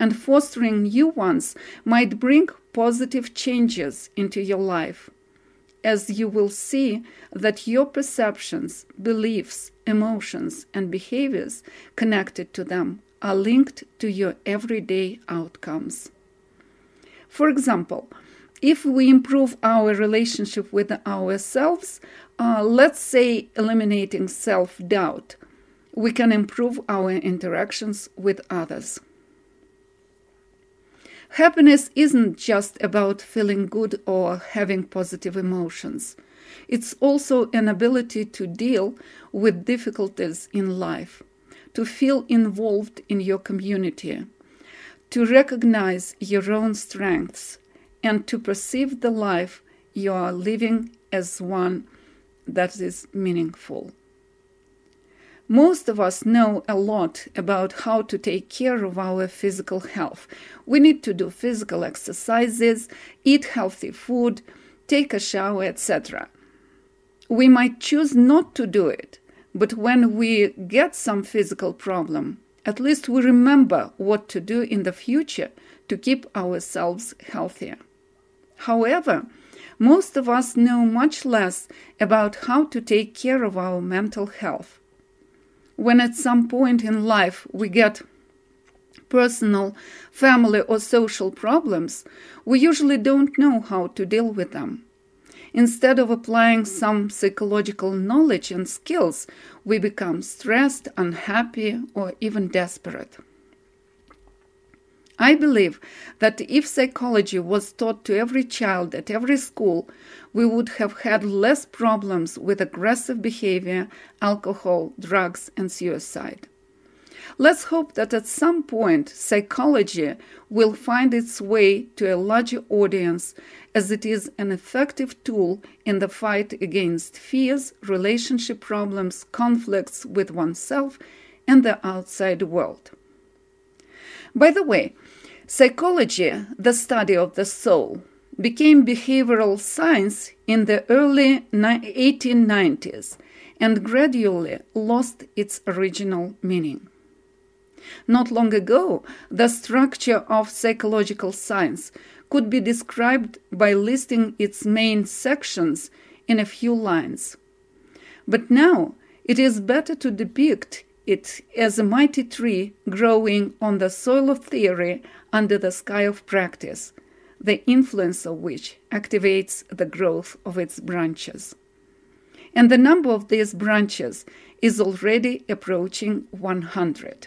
and fostering new ones might bring positive changes into your life, as you will see that your perceptions, beliefs, emotions, and behaviors connected to them are linked to your everyday outcomes. For example, if we improve our relationship with ourselves, let's say eliminating self-doubt, we can improve our interactions with others. Happiness isn't just about feeling good or having positive emotions. It's also an ability to deal with difficulties in life, to feel involved in your community, to recognize your own strengths, and to perceive the life you are living as one that is meaningful. Most of us know a lot about how to take care of our physical health. We need to do physical exercises, eat healthy food, take a shower, etc. We might choose not to do it, but when we get some physical problem, at least we remember what to do in the future to keep ourselves healthier. However, most of us know much less about how to take care of our mental health. When at some point in life we get personal, family, or social problems, we usually don't know how to deal with them. Instead of applying some psychological knowledge and skills, we become stressed, unhappy, or even desperate. I believe that if psychology was taught to every child at every school, we would have had less problems with aggressive behavior, alcohol, drugs, and suicide. Let's hope that at some point psychology will find its way to a larger audience, as it is an effective tool in the fight against fears, relationship problems, conflicts with oneself and the outside world. By the way, psychology, the study of the soul, became behavioral science in the early 1890s and gradually lost its original meaning. Not long ago, the structure of psychological science could be described by listing its main sections in a few lines. But now it is better to depict it as a mighty tree growing on the soil of theory under the sky of practice, the influence of which activates the growth of its branches. And the number of these branches is already approaching 100.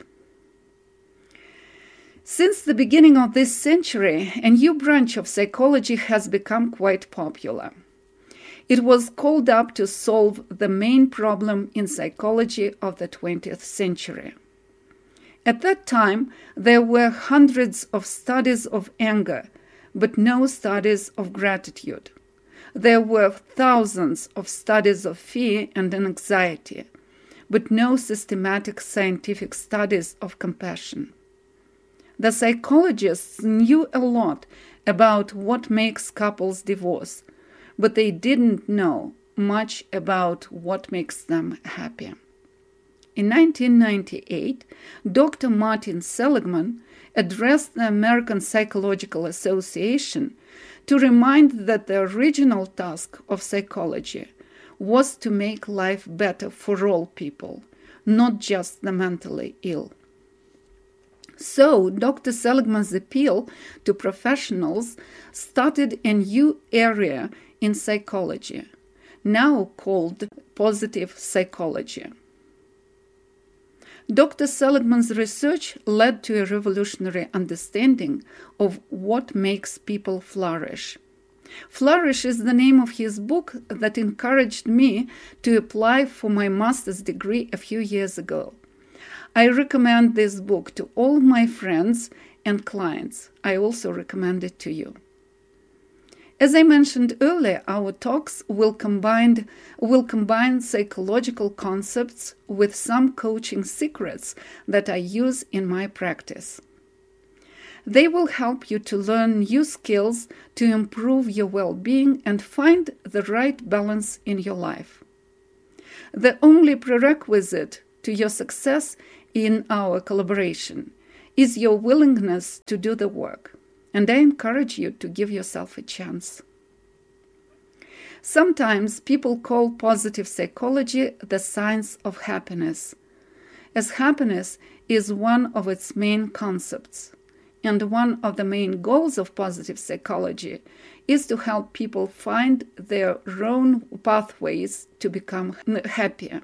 Since the beginning of this century, a new branch of psychology has become quite popular. It was called up to solve the main problem in psychology of the 20th century. At that time, there were hundreds of studies of anger, but no studies of gratitude. There were thousands of studies of fear and anxiety, but no systematic scientific studies of compassion. The psychologists knew a lot about what makes couples divorce, but they didn't know much about what makes them happy. In 1998, Dr. Martin Seligman addressed the American Psychological Association to remind that the original task of psychology was to make life better for all people, not just the mentally ill. So, Dr. Seligman's appeal to professionals started a new area in psychology, now called positive psychology. Dr. Seligman's research led to a revolutionary understanding of what makes people flourish. Flourish is the name of his book that encouraged me to apply for my master's degree a few years ago. I recommend this book to all my friends and clients. I also recommend it to you. As I mentioned earlier, our talks will combine psychological concepts with some coaching secrets that I use in my practice. They will help you to learn new skills to improve your well-being and find the right balance in your life. The only prerequisite to your success in our collaboration is your willingness to do the work, and I encourage you to give yourself a chance. Sometimes people call positive psychology the science of happiness, as happiness is one of its main concepts, and one of the main goals of positive psychology is to help people find their own pathways to become happier.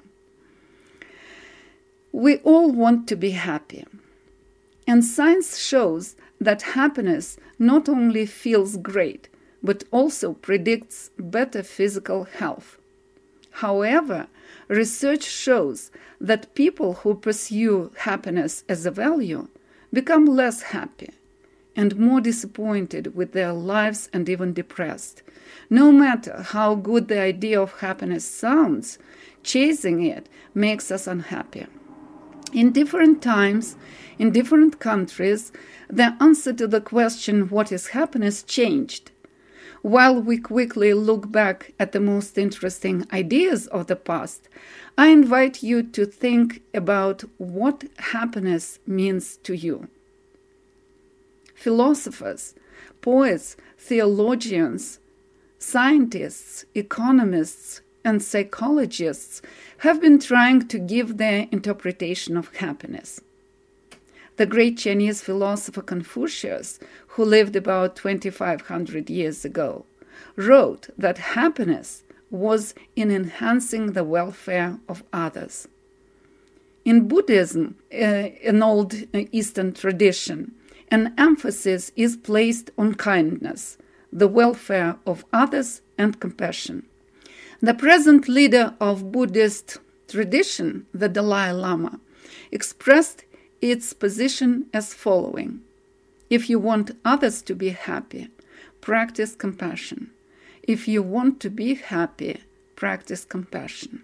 We all want to be happy, and science shows that happiness not only feels great, but also predicts better physical health. However, research shows that people who pursue happiness as a value become less happy and more disappointed with their lives and even depressed. No matter how good the idea of happiness sounds, chasing it makes us unhappy. In different times, in different countries, the answer to the question, what is happiness, changed. While we quickly look back at the most interesting ideas of the past, I invite you to think about what happiness means to you. Philosophers, poets, theologians, scientists, economists, and psychologists have been trying to give their interpretation of happiness. The great Chinese philosopher Confucius, who lived about 2,500 years ago, wrote that happiness was in enhancing the welfare of others. In Buddhism, an old Eastern tradition, an emphasis is placed on kindness, the welfare of others, and compassion. The present leader of Buddhist tradition, the Dalai Lama, expressed its position as following: if you want others to be happy, practice compassion. If you want to be happy, practice compassion.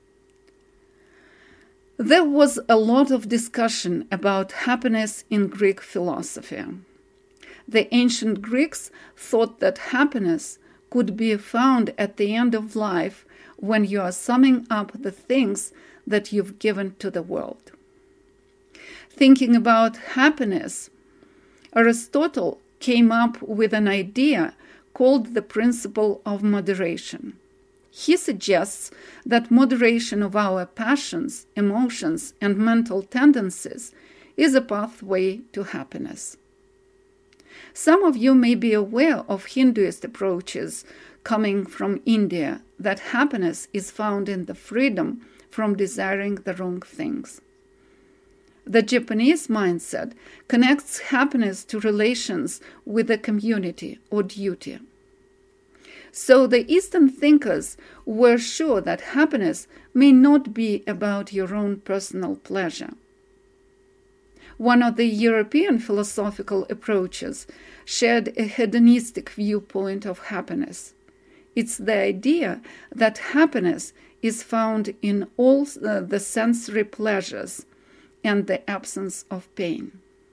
There was a lot of discussion about happiness in Greek philosophy. The ancient Greeks thought that happiness could be found at the end of life when you are summing up the things that you've given to the world. Thinking about happiness, Aristotle came up with an idea called the principle of moderation. He suggests that moderation of our passions, emotions, and mental tendencies is a pathway to happiness. Some of you may be aware of Hinduist approaches coming from India that happiness is found in the freedom from desiring the wrong things. The Japanese mindset connects happiness to relations with the community or duty. So the Eastern thinkers were sure that happiness may not be about your own personal pleasure. One of the European philosophical approaches shared a hedonistic viewpoint of happiness. It's the idea that happiness is found in all the sensory pleasures and the absence of pain.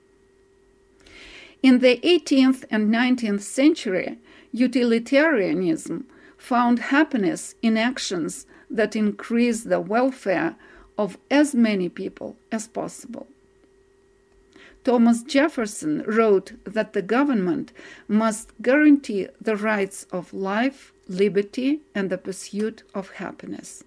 In the 18th and 19th century, utilitarianism found happiness in actions that increase the welfare of as many people as possible. Thomas Jefferson wrote that the government must guarantee the rights of life, liberty, and the pursuit of happiness.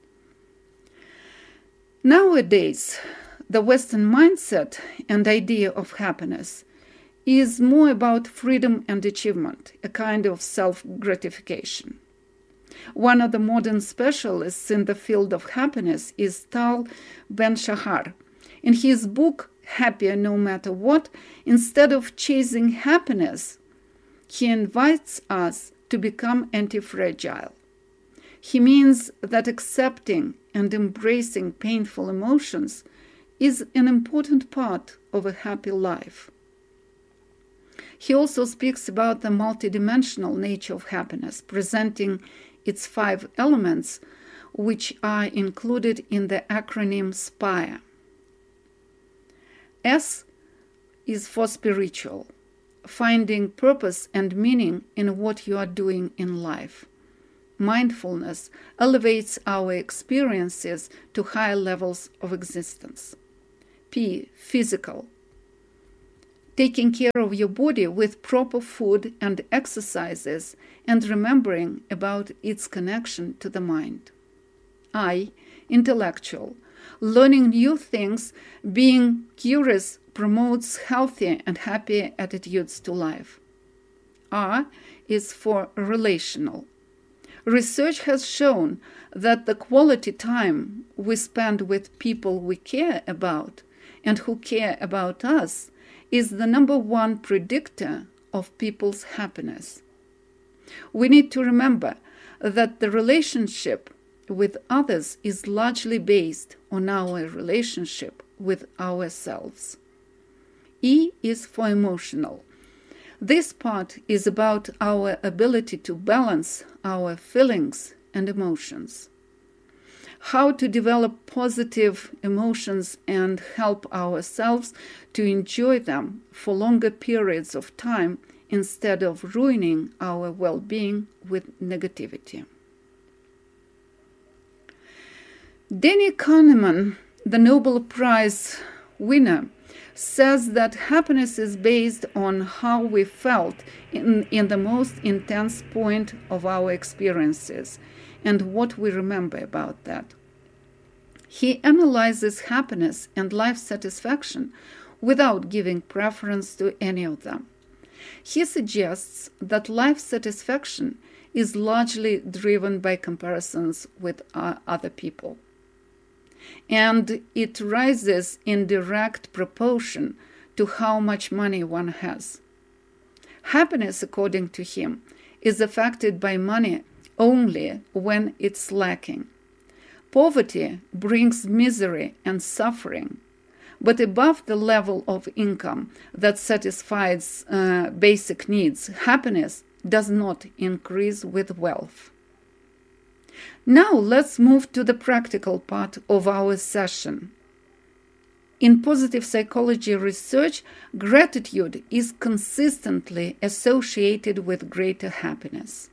Nowadays, the Western mindset and idea of happiness is more about freedom and achievement, a kind of self-gratification. One of the modern specialists in the field of happiness is Tal Ben-Shahar. In his book, Happier No Matter What, instead of chasing happiness, he invites us to become anti-fragile. He means that accepting and embracing painful emotions is an important part of a happy life. He also speaks about the multidimensional nature of happiness, presenting its 5 elements, which are included in the acronym SPIRE. S is for spiritual, finding purpose and meaning in what you are doing in life. Mindfulness elevates our experiences to higher levels of existence. P, physical, taking care of your body with proper food and exercises, and remembering about its connection to the mind. I, intellectual. Learning new things, being curious promotes healthy and happy attitudes to life. R is for relational. Research has shown that the quality time we spend with people we care about and who care about us is the number one predictor of people's happiness. We need to remember that the relationship with others is largely based on our relationship with ourselves. E is for emotional. This part is about our ability to balance our feelings and emotions. How to develop positive emotions and help ourselves to enjoy them for longer periods of time instead of ruining our well-being with negativity. Danny Kahneman, the Nobel Prize winner, says that happiness is based on how we felt in the most intense point of our experiences and what we remember about that. He analyzes happiness and life satisfaction without giving preference to any of them. He suggests that life satisfaction is largely driven by comparisons with other people, and it rises in direct proportion to how much money one has. Happiness, according to him, is affected by money only when it's lacking. Poverty brings misery and suffering, but above the level of income that satisfies basic needs, happiness does not increase with wealth. Now let's move to the practical part of our session. In positive psychology research, gratitude is consistently associated with greater happiness.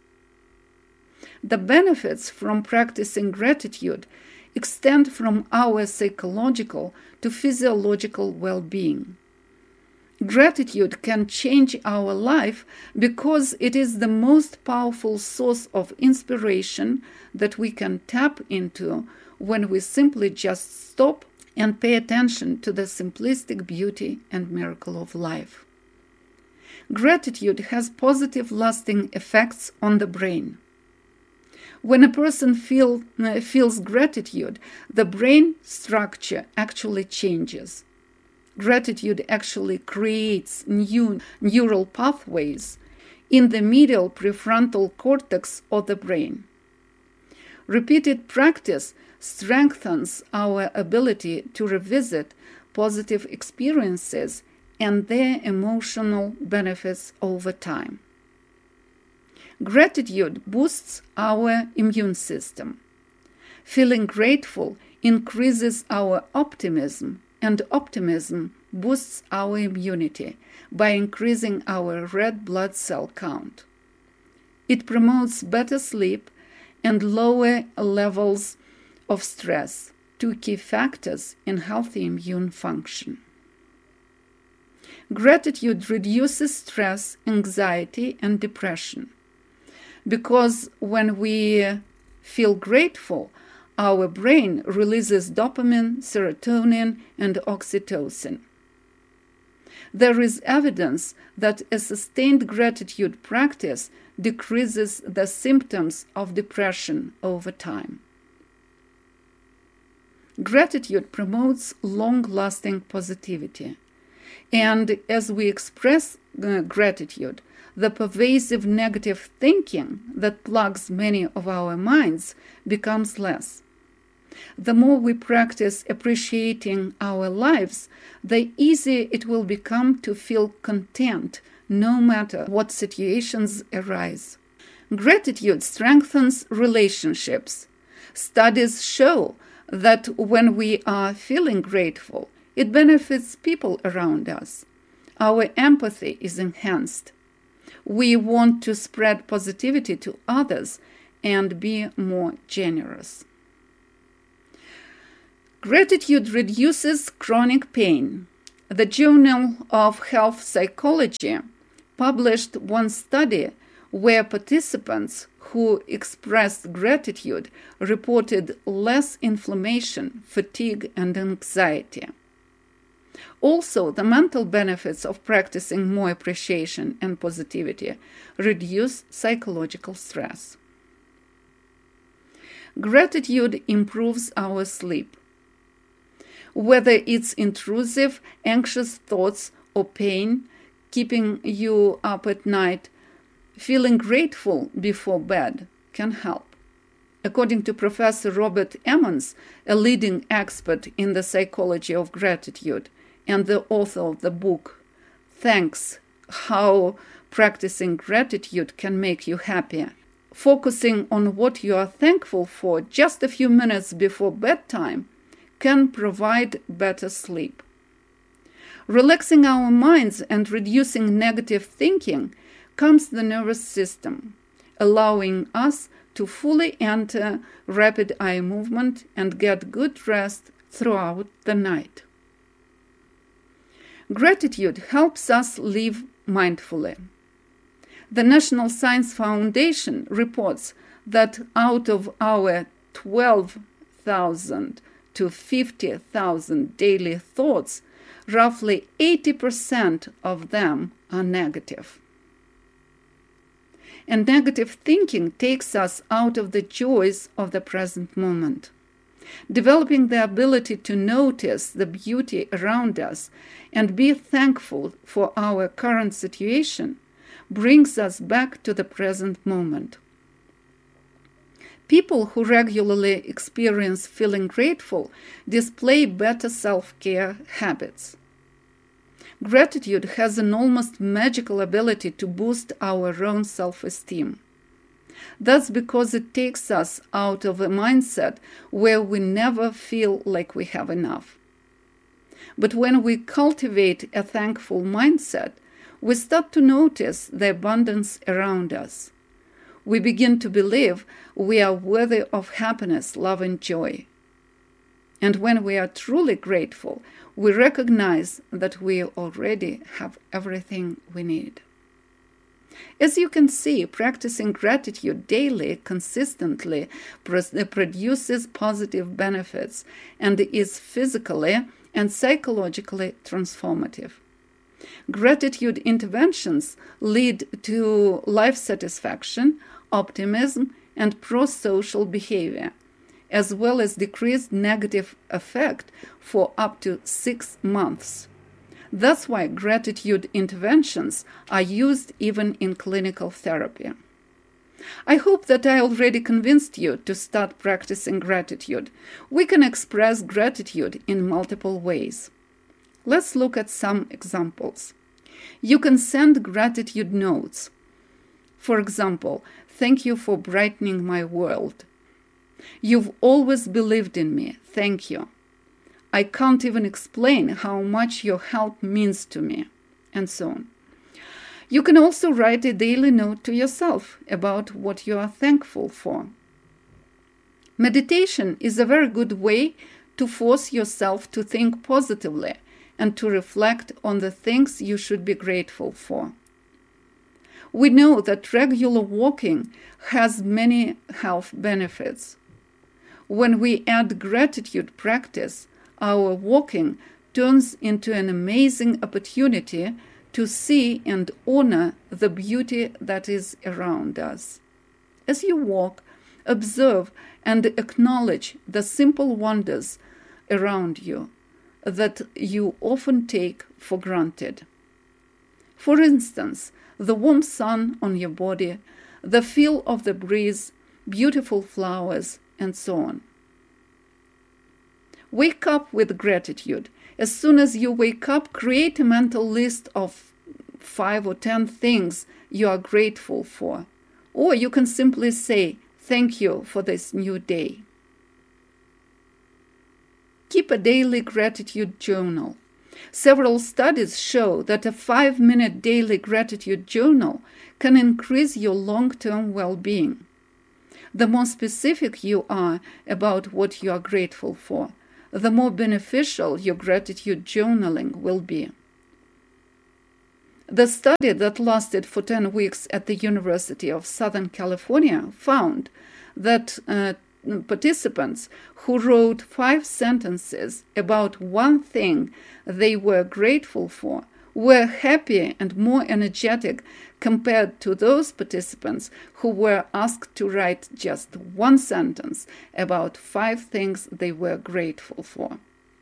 The benefits from practicing gratitude extend from our psychological to physiological well-being. Gratitude can change our life because it is the most powerful source of inspiration that we can tap into when we simply just stop and pay attention to the simplistic beauty and miracle of life. Gratitude has positive lasting effects on the brain. When a person feels gratitude, the brain structure actually changes. Gratitude actually creates new neural pathways in the medial prefrontal cortex of the brain. Repeated practice strengthens our ability to revisit positive experiences and their emotional benefits over time. Gratitude boosts our immune system. Feeling grateful increases our optimism, and optimism boosts our immunity by increasing our red blood cell count. It promotes better sleep and lower levels of stress, two key factors in healthy immune function. Gratitude reduces stress, anxiety, and depression, because when we feel grateful, our brain releases dopamine, serotonin, and oxytocin. There is evidence that a sustained gratitude practice decreases the symptoms of depression over time. Gratitude promotes long-lasting positivity, and as we express gratitude, the pervasive negative thinking that plugs many of our minds becomes less. The more we practice appreciating our lives, the easier it will become to feel content no matter what situations arise. Gratitude strengthens relationships. Studies show that when we are feeling grateful, it benefits people around us. Our empathy is enhanced. We want to spread positivity to others and be more generous. Gratitude reduces chronic pain. The Journal of Health Psychology published one study where participants who expressed gratitude reported less inflammation, fatigue, and anxiety. Also, the mental benefits of practicing more appreciation and positivity reduce psychological stress. Gratitude improves our sleep. Whether it's intrusive, anxious thoughts or pain keeping you up at night, feeling grateful before bed can help. According to Professor Robert Emmons, a leading expert in the psychology of gratitude and the author of the book, Thanks, How Practicing Gratitude Can Make You Happier, focusing on what you are thankful for just a few minutes before bedtime can provide better sleep. Relaxing our minds and reducing negative thinking calms the nervous system, allowing us to fully enter rapid eye movement and get good rest throughout the night. Gratitude helps us live mindfully. The National Science Foundation reports that out of our 12,000 to 50,000 daily thoughts, roughly 80% of them are negative. And negative thinking takes us out of the joys of the present moment. Developing the ability to notice the beauty around us and be thankful for our current situation brings us back to the present moment. People who regularly experience feeling grateful display better self-care habits. Gratitude has an almost magical ability to boost our own self-esteem. That's because it takes us out of a mindset where we never feel like we have enough. But when we cultivate a thankful mindset, we start to notice the abundance around us. We begin to believe we are worthy of happiness, love, and joy. And when we are truly grateful, we recognize that we already have everything we need. As you can see, practicing gratitude daily, consistently, produces positive benefits and is physically and psychologically transformative. Gratitude interventions lead to life satisfaction, optimism, and pro-social behavior, as well as decreased negative effect for up to 6 months. That's why gratitude interventions are used even in clinical therapy. I hope that I already convinced you to start practicing gratitude. We can express gratitude in multiple ways. Let's look at some examples. You can send gratitude notes. For example, thank you for brightening my world. You've always believed in me. Thank you. I can't even explain how much your help means to me, and so on. You can also write a daily note to yourself about what you are thankful for. Meditation is a very good way to force yourself to think positively and to reflect on the things you should be grateful for. We know that regular walking has many health benefits. When we add gratitude practice, our walking turns into an amazing opportunity to see and honor the beauty that is around us. As you walk, observe and acknowledge the simple wonders around you that you often take for granted. For instance, the warm sun on your body, the feel of the breeze, beautiful flowers, and so on. Wake up with gratitude. As soon as you wake up, create a mental list of 5 or 10 things you are grateful for. Or you can simply say, thank you for this new day. Keep a daily gratitude journal. Several studies show that a 5-minute daily gratitude journal can increase your long-term well-being. The more specific you are about what you are grateful for, the more beneficial your gratitude journaling will be. The study that lasted for 10 weeks at the University of Southern California found that participants who wrote 5 sentences about one thing they were grateful for were happier and more energetic compared to those participants who were asked to write just one sentence about 5 things they were grateful for.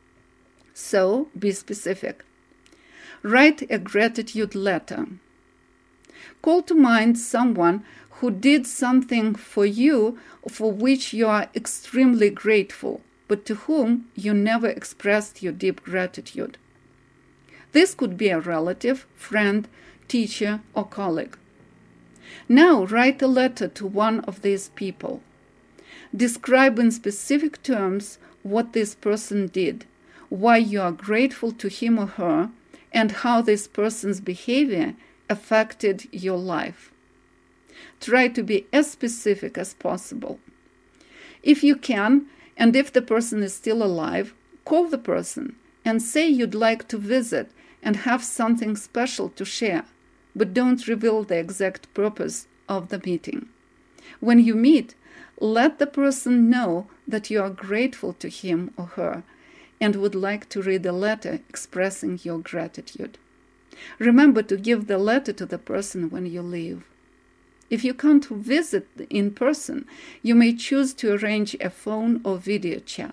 So, be specific. Write a gratitude letter. Call to mind someone who did something for you for which you are extremely grateful, but to whom you never expressed your deep gratitude. This could be a relative, friend, teacher, or colleague. Now write a letter to one of these people. Describe in specific terms what this person did, why you are grateful to him or her, and how this person's behavior affected your life. Try to be as specific as possible. If you can, and if the person is still alive, call the person and say you'd like to visit and have something special to share, but don't reveal the exact purpose of the meeting. When you meet, let the person know that you are grateful to him or her and would like to read a letter expressing your gratitude. Remember to give the letter to the person when you leave. If you can't visit in person, you may choose to arrange a phone or video chat.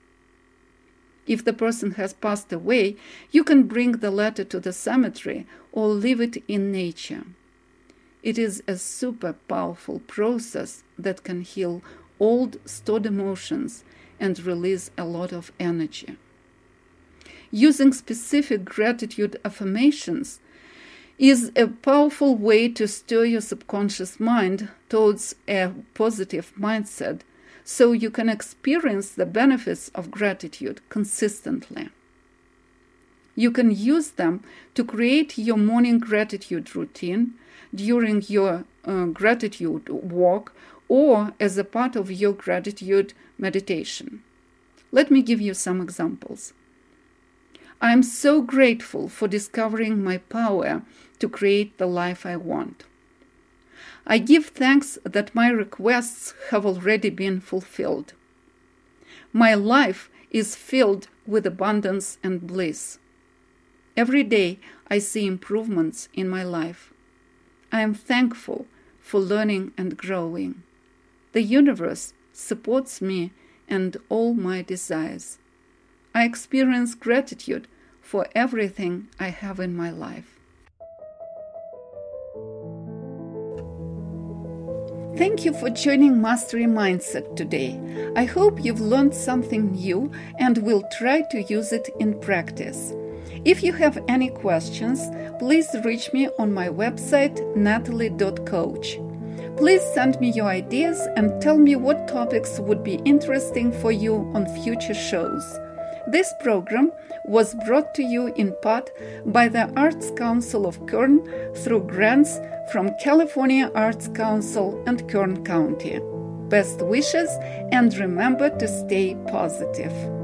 If the person has passed away, you can bring the letter to the cemetery or leave it in nature. It is a super powerful process that can heal old stored emotions and release a lot of energy. Using specific gratitude affirmations is a powerful way to stir your subconscious mind towards a positive mindset so you can experience the benefits of gratitude consistently. You can use them to create your morning gratitude routine, during your gratitude walk, or as a part of your gratitude meditation. Let me give you some examples. I am so grateful for discovering my power to create the life I want. I give thanks that my requests have already been fulfilled. My life is filled with abundance and bliss. Every day I see improvements in my life. I am thankful for learning and growing. The universe supports me and all my desires. I experience gratitude for everything I have in my life. Thank you for joining Mastery Mindset today. I hope you've learned something new and will try to use it in practice. If you have any questions, please reach me on my website, natalie.coach. Please send me your ideas and tell me what topics would be interesting for you on future shows. This program was brought to you in part by the Arts Council of Kern through grants from California Arts Council and Kern County. Best wishes, and remember to stay positive.